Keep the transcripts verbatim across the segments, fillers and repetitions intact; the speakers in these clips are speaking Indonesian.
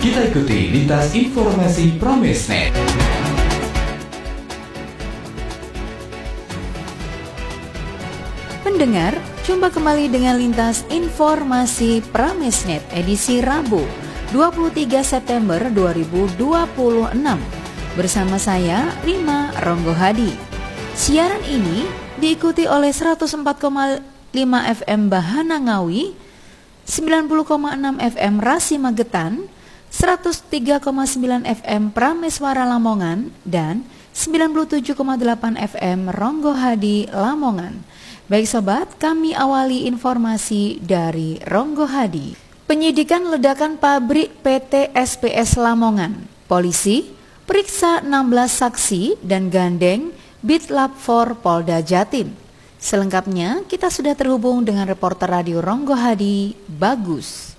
Kita ikuti lintas informasi Pramesnet. Pendengar, jumpa kembali dengan lintas informasi Pramesnet edisi Rabu dua puluh tiga September dua ribu dua puluh enam. Bersama saya, Rima Ronggo Hadi. Siaran ini diikuti oleh seratus empat koma lima F M Bahana Ngawi, sembilan puluh koma enam F M Rasi Magetan, seratus tiga koma sembilan F M Prameswara Lamongan, dan sembilan puluh tujuh koma delapan F M Ronggo Hadi Lamongan. Baik sobat, kami awali informasi dari Ronggo Hadi. Penyidikan ledakan pabrik P T S P S Lamongan. Polisi periksa enam belas saksi dan gandeng Bitlab empat Polda Jatim. Selengkapnya kita sudah terhubung dengan reporter radio Ronggo Hadi, Bagus.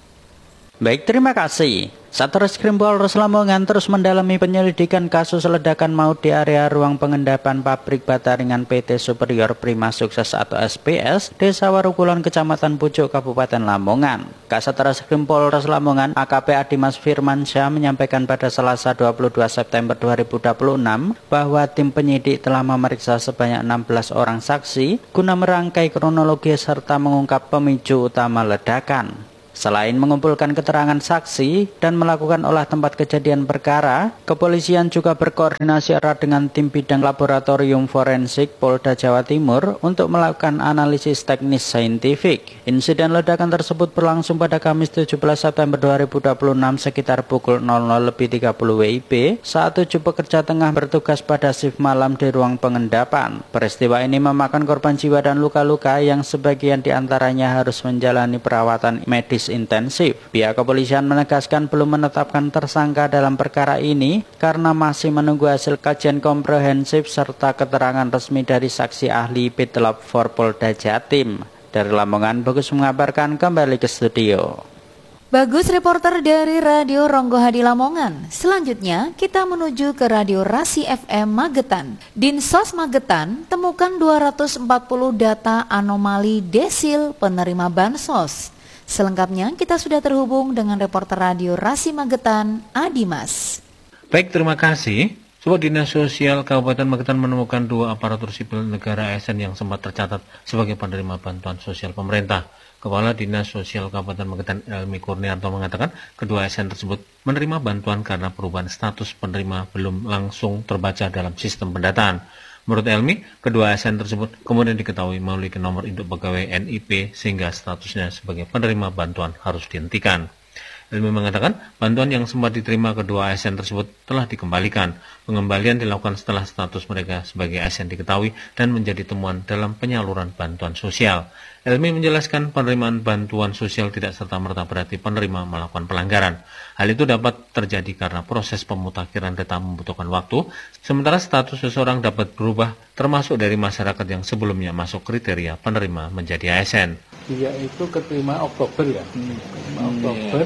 Baik, terima kasih. Satreskrim Polres Lamongan terus mendalami penyelidikan kasus ledakan maut di area ruang pengendapan pabrik bata ringan P T Superior Prima Sukses atau S P S, Desa Warukulon, Kecamatan Pucuk, Kabupaten Lamongan. Kasatreskrim Polres Lamongan A K P Adimas Firmansyah menyampaikan pada Selasa dua puluh dua September dua ribu dua puluh enam bahwa tim penyidik telah memeriksa sebanyak enam belas orang saksi guna merangkai kronologi serta mengungkap pemicu utama ledakan. Selain mengumpulkan keterangan saksi dan melakukan olah tempat kejadian perkara, kepolisian juga berkoordinasi erat dengan tim bidang laboratorium forensik Polda Jawa Timur untuk melakukan analisis teknis saintifik. Insiden ledakan tersebut berlangsung pada Kamis tujuh belas September dua ribu dua puluh enam sekitar pukul nol nol lebih tiga puluh W I B saat tujuh pekerja tengah bertugas pada shift malam di ruang pengendapan. Peristiwa ini memakan korban jiwa dan luka-luka yang sebagian diantaranya harus menjalani perawatan medis intensif. Pihak kepolisian menegaskan belum menetapkan tersangka dalam perkara ini karena masih menunggu hasil kajian komprehensif serta keterangan resmi dari saksi ahli Bitlab empat Polda Jatim. Dari Lamongan, Bagus mengabarkan, kembali ke studio. Bagus, reporter dari Radio Ronggo Hadi Lamongan. Selanjutnya kita menuju ke Radio Rasi F M Magetan. Dinsos Magetan temukan dua ratus empat puluh data anomali desil penerima bansos. Selengkapnya kita sudah terhubung dengan reporter Radio Rasi Magetan, Adimas. Baik, terima kasih. Sebuah Dinas Sosial Kabupaten Magetan menemukan dua aparatur sipil negara A S N yang sempat tercatat sebagai penerima bantuan sosial pemerintah. Kepala Dinas Sosial Kabupaten Magetan Elmi Kurniarto mengatakan kedua A S N tersebut menerima bantuan karena perubahan status penerima belum langsung terbaca dalam sistem pendataan. Menurut Elmi, kedua A S N tersebut kemudian diketahui melalui nomor induk pegawai N I P sehingga statusnya sebagai penerima bantuan harus dihentikan. Elmi mengatakan bantuan yang sempat diterima kedua A S N tersebut telah dikembalikan. Pengembalian dilakukan setelah status mereka sebagai A S N diketahui dan menjadi temuan dalam penyaluran bantuan sosial. Elmi menjelaskan penerimaan bantuan sosial tidak serta-merta berarti penerima melakukan pelanggaran. Hal itu dapat terjadi karena proses pemutakhiran data membutuhkan waktu, sementara status seseorang dapat berubah termasuk dari masyarakat yang sebelumnya masuk kriteria penerima menjadi A S N. Dia itu keterima Oktober ya, keterima Oktober,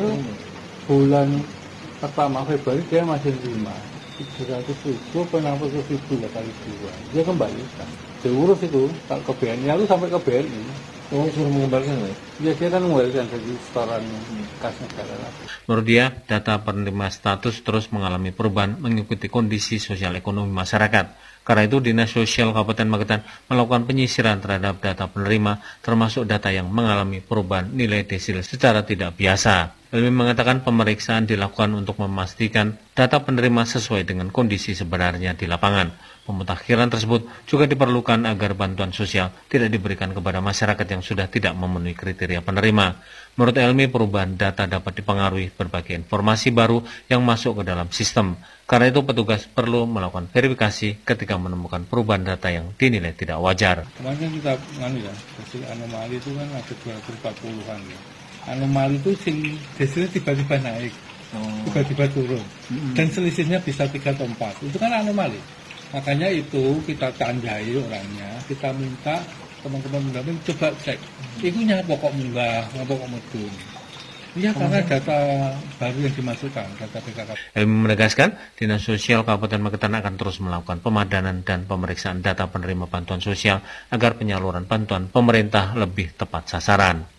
bulan pertama Februari dia masih terima tujuh ratus ribu, enam puluh ribu lah kali dua, dia kembalikan. Diurus itu kalau ke B N I, lalu sampai ke B N I. Oh, suruh mengembalikan ya? Ya, dia kan mengembalikan dari setoran kas negara. Menurut dia, data penerima status terus mengalami perubahan mengikuti kondisi sosial ekonomi masyarakat. Karena itu, Dinas Sosial Kabupaten Magetan melakukan penyisiran terhadap data penerima, termasuk data yang mengalami perubahan nilai desil secara tidak biasa. Elmi mengatakan pemeriksaan dilakukan untuk memastikan data penerima sesuai dengan kondisi sebenarnya di lapangan. Pemutakhiran tersebut juga diperlukan agar bantuan sosial tidak diberikan kepada masyarakat yang sudah tidak memenuhi kriteria penerima. Menurut Elmi, perubahan data dapat dipengaruhi berbagai informasi baru yang masuk ke dalam sistem. Karena itu petugas perlu melakukan verifikasi ketika menemukan perubahan data yang dinilai tidak wajar. Kemarin kita nganu ya, hasil anomali itu kan ada dua ratus empat puluhan ya. Anomali itu sing desilnya tiba-tiba naik, oh. tiba-tiba turun, hmm. dan selisihnya bisa tiga atau empat. Itu kan anomali. Makanya itu kita tandai orangnya, kita minta teman-teman mendamping coba cek. Ikunya pokok munggah, pokok medun. Iya, karena data baru yang dimasukkan, data P K K. Elmi menegaskan, Dinas Sosial Kabupaten Magetan akan terus melakukan pemadanan dan pemeriksaan data penerima bantuan sosial agar penyaluran bantuan pemerintah lebih tepat sasaran.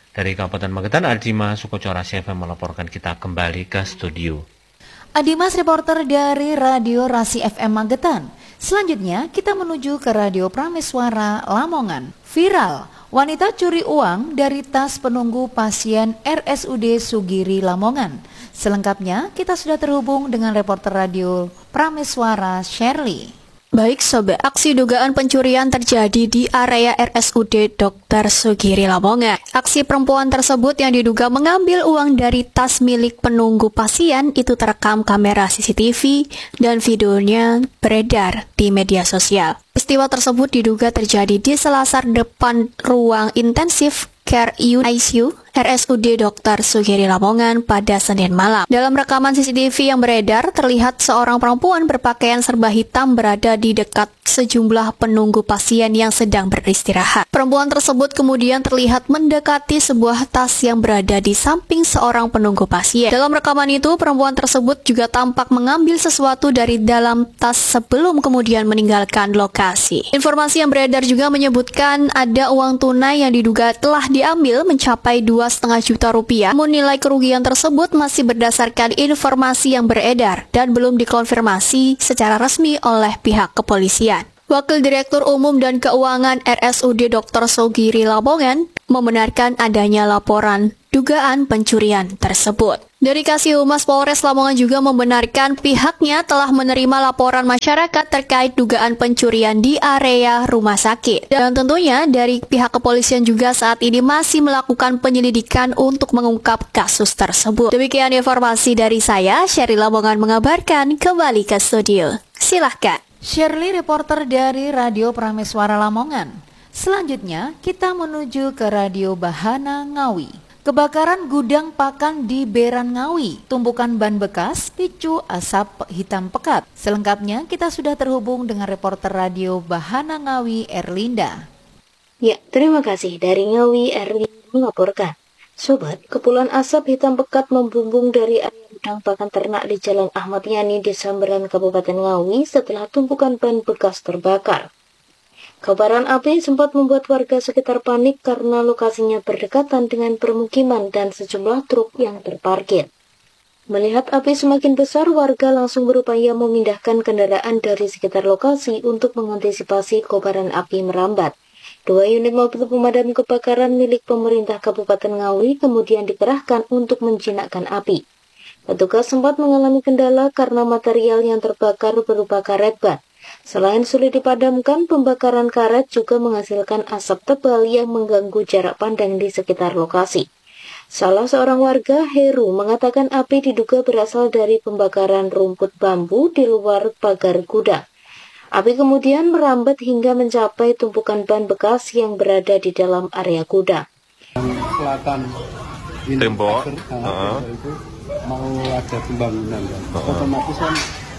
Dari Kabupaten Magetan, Adimas Sukocora C F M melaporkan. Kita kembali ke studio. Adimas reporter dari Radio Rasi F M Magetan. Selanjutnya kita menuju ke Radio Prameswara Lamongan. Viral, wanita curi uang dari tas penunggu pasien R S U D Sugiri Lamongan. Selengkapnya kita sudah terhubung dengan reporter Radio Prameswara Shirley. Baik sobat, aksi dugaan pencurian terjadi di area R S U D Dokter Sugiri Lamongan. Aksi perempuan tersebut yang diduga mengambil uang dari tas milik penunggu pasien itu terekam kamera C C T V dan videonya beredar di media sosial. Peristiwa tersebut diduga terjadi di selasar depan ruang intensif Care I C U R S U D Dokter Sugiri Lamongan pada Senin malam. Dalam rekaman C C T V yang beredar, terlihat seorang perempuan berpakaian serba hitam berada di dekat sejumlah penunggu pasien yang sedang beristirahat. Perempuan tersebut kemudian terlihat mendekati sebuah tas yang berada di samping seorang penunggu pasien. Dalam rekaman itu, perempuan tersebut juga tampak mengambil sesuatu dari dalam tas sebelum kemudian meninggalkan lokasi. Informasi yang beredar juga menyebutkan ada uang tunai yang diduga telah diambil mencapai dua setengah juta rupiah. Namun nilai kerugian tersebut masih berdasarkan informasi yang beredar dan belum dikonfirmasi secara resmi oleh pihak kepolisian. Wakil Direktur Umum dan Keuangan R S U D Dokter Sugiri Lamongan membenarkan adanya laporan dugaan pencurian tersebut. Dari Kasihumas Polres Lamongan juga membenarkan pihaknya telah menerima laporan masyarakat terkait dugaan pencurian di area rumah sakit. Dan tentunya dari pihak kepolisian juga saat ini masih melakukan penyelidikan untuk mengungkap kasus tersebut. Demikian informasi dari saya, Shirley Lamongan mengabarkan. Kembali ke studio. Silahkan. Shirley, reporter dari Radio Prameswara Lamongan. Selanjutnya, kita menuju ke Radio Bahana Ngawi. Kebakaran gudang pakan di Beran Ngawi, tumpukan ban bekas picu asap hitam pekat. Selengkapnya, kita sudah terhubung dengan reporter Radio Bahana Ngawi, Erlinda. Ya, terima kasih. Dari Ngawi, Erlinda melaporkan. Sobat, kepulan asap hitam pekat membumbung dari area gudang pakan ternak di Jalan Ahmad Yani di Samberan, Kabupaten Ngawi setelah tumpukan ban bekas terbakar. Kobaran api sempat membuat warga sekitar panik karena lokasinya berdekatan dengan permukiman dan sejumlah truk yang terparkir. Melihat api semakin besar, warga langsung berupaya memindahkan kendaraan dari sekitar lokasi untuk mengantisipasi kobaran api merambat. Dua unit mobil pemadam kebakaran milik pemerintah Kabupaten Ngawi kemudian dikerahkan untuk menjinakkan api. Petugas sempat mengalami kendala karena material yang terbakar berupa karet ban. Selain sulit dipadamkan, pembakaran karet juga menghasilkan asap tebal yang mengganggu jarak pandang di sekitar lokasi. Salah seorang warga, Heru, mengatakan api diduga berasal dari pembakaran rumput bambu di luar pagar gudang. Api kemudian merambat hingga mencapai tumpukan ban bekas yang berada di dalam area gudang. Selatan tembok uh, itu mau ada pembangunan kan. Uh, otomatis kan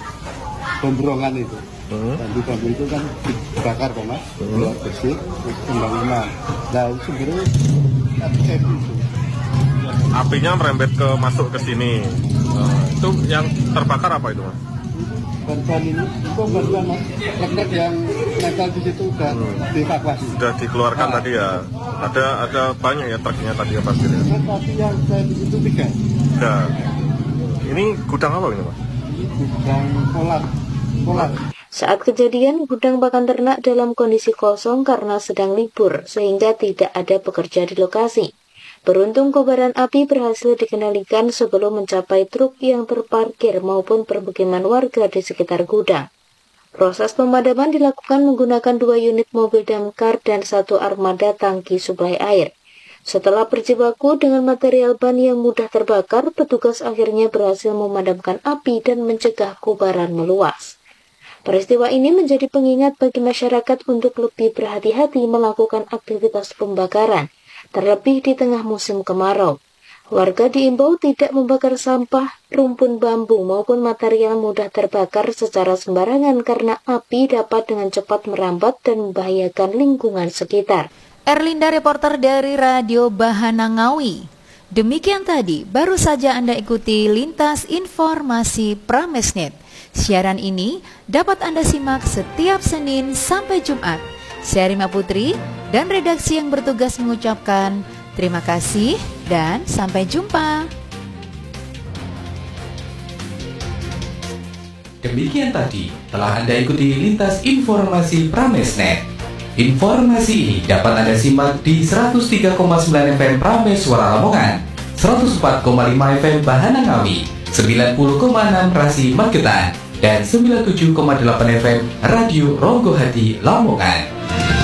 pemberongan itu. Uh, bambu-bambu itu kan dibakar kok mas, uh, buat bersih pembangunan. Nah sebenarnya itu. Apinya merembet ke masuk ke sini. Uh, itu yang terbakar apa itu mas? Ban-ban ini, itu ban-ban mas, truk-truk yang nempel di situ udah hmm. dievakuasi. Sudah dikeluarkan ah. tadi ya. Ada ada banyak ya truknya tadi ya pasti. Ya? Tadi yang saya di situ tiga. Tiga. Ini gudang apa ini mas? Gudang polar. Polar. Saat kejadian, gudang pakan ternak dalam kondisi kosong karena sedang libur, sehingga tidak ada pekerja di lokasi. Beruntung kobaran api berhasil dikendalikan sebelum mencapai truk yang terparkir maupun permukiman warga di sekitar gudang. Proses pemadaman dilakukan menggunakan dua unit mobil damkar dan satu armada tangki suplai air. Setelah berjibaku dengan material ban yang mudah terbakar, petugas akhirnya berhasil memadamkan api dan mencegah kobaran meluas. Peristiwa ini menjadi pengingat bagi masyarakat untuk lebih berhati-hati melakukan aktivitas pembakaran, terlebih di tengah musim kemarau. Warga diimbau tidak membakar sampah, rumpun bambu maupun material mudah terbakar secara sembarangan karena api dapat dengan cepat merambat dan membahayakan lingkungan sekitar. Erlinda, reporter dari Radio Bahana Ngawi. Demikian tadi, baru saja Anda ikuti Lintas Informasi Pramesnet. Siaran ini dapat Anda simak setiap Senin sampai Jumat. Saya Rima Putri dan redaksi yang bertugas mengucapkan Terima kasih dan sampai jumpa. Demikian tadi telah Anda ikuti Lintas Informasi Pramesnet. Informasi ini dapat Anda simak di seratus tiga koma sembilan F M Prames Suara Lamongan, seratus empat koma lima F M Bahana Ngawi, sembilan puluh koma enam Rasi Magetan, dan sembilan puluh tujuh koma delapan F M Radio Ronggo Hati Lamongan.